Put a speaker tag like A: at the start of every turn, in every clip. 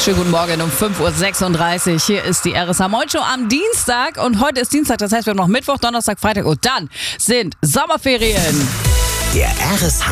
A: Schönen guten Morgen um 5.36 Uhr. Hier ist die RSH Moin Show am Dienstag. Und heute ist Dienstag, das heißt, wir haben noch Mittwoch, Donnerstag, Freitag und dann sind Sommerferien.
B: Der RSH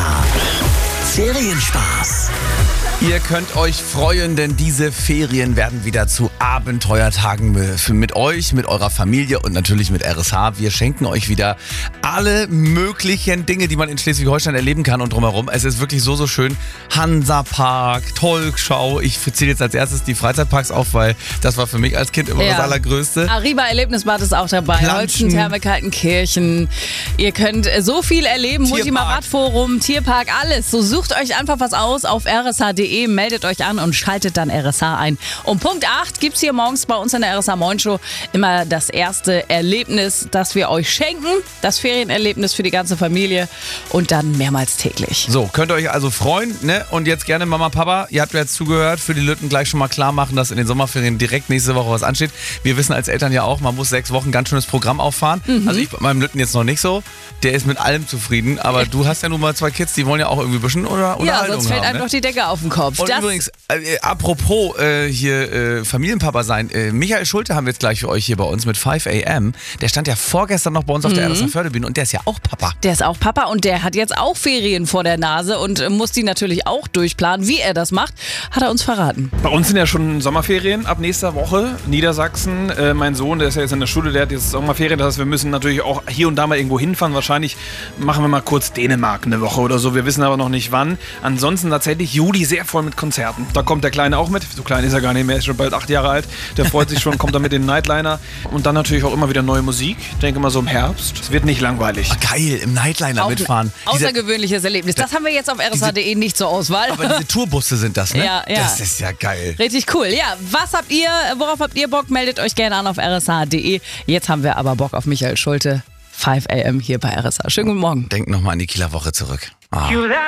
B: Ferienspaß.
C: Ihr könnt euch freuen, denn diese Ferien werden wieder zu Abenteuertagen mit euch, mit eurer Familie und natürlich mit RSH. Wir schenken euch wieder alle möglichen Dinge, die man in Schleswig-Holstein erleben kann und drumherum. Es ist wirklich so schön. Hansapark, Tolkschau. Ich zähle jetzt als erstes die Freizeitparks auf, weil das war für mich als Kind immer das Allergrößte.
A: Arriva Erlebnisbad ist auch dabei. Holzentherme, Kaltenkirchen. Ihr könnt so viel erleben. Multimar Radforum, Tierpark, alles. So sucht euch einfach was aus auf rsh.de. Meldet euch an und schaltet dann RSH ein. Um Punkt 8 gibt es hier morgens bei uns in der RSH Moin Show immer das erste Erlebnis, das wir euch schenken. Das Ferienerlebnis für die ganze Familie und dann mehrmals täglich.
C: So, könnt ihr euch also freuen, ne? Und jetzt gerne Mama, Papa, ihr habt ja jetzt zugehört, für die Lütten gleich schon mal klar machen, dass in den Sommerferien direkt nächste Woche was ansteht. Wir wissen als Eltern ja auch, man muss 6 Wochen ganz schönes Programm auffahren. Also ich bei meinem Lütten jetzt noch nicht so. Der ist mit allem zufrieden, aber du hast ja nun mal 2 Kids, die wollen ja auch irgendwie ein bisschen Unterhaltung haben.
A: Ja, sonst fällt einem doch die Decke auf den Kopf.
C: Und übrigens, apropos Familienpapa sein, Michael Schulte haben wir jetzt gleich für euch hier bei uns mit 5 AM. Der stand ja vorgestern noch bei uns auf der RSH Förderbühne und der ist ja auch Papa.
A: Der ist auch Papa und der hat jetzt auch Ferien vor der Nase und muss die natürlich auch durchplanen. Wie er das macht, hat er uns verraten.
D: Bei uns sind ja schon Sommerferien ab nächster Woche. Niedersachsen, mein Sohn, der ist ja jetzt in der Schule, der hat jetzt Sommerferien. Das heißt, wir müssen natürlich auch hier und da mal irgendwo hinfahren. Wahrscheinlich machen wir mal kurz Dänemark eine Woche oder so. Wir wissen aber noch nicht wann. Ansonsten tatsächlich Juli sehr voll mit Konzerten. Da kommt der Kleine auch mit. So klein ist er gar nicht mehr, ist schon bald 8 Jahre alt. Der freut sich schon, kommt dann mit in den Nightliner. Und dann natürlich auch immer wieder neue Musik. Ich denke mal so im Herbst. Es wird nicht langweilig.
C: Geil, im Nightliner
A: auch
C: mitfahren.
A: Außergewöhnliches Erlebnis. Das haben wir jetzt auf RSH.de nicht zur Auswahl.
C: Aber diese Tourbusse sind das, ne?
A: Ja.
C: Das ist ja geil.
A: Richtig cool. Ja, worauf habt ihr Bock? Meldet euch gerne an auf rsh.de. Jetzt haben wir aber Bock auf Michael Schulte. 5 AM hier bei RSH. Schönen guten Morgen.
C: Denkt nochmal an die Kieler Woche zurück.